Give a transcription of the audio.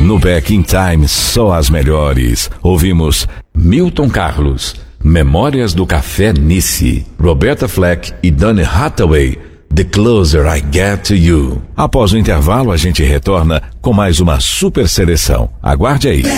No Back in Time, só as melhores. Ouvimos Milton Carlos, Memórias do Café Nice, Roberta Fleck e Donny Hathaway, The Closer I Get to You. Após o intervalo, a gente retorna com mais uma super seleção. Aguarde aí.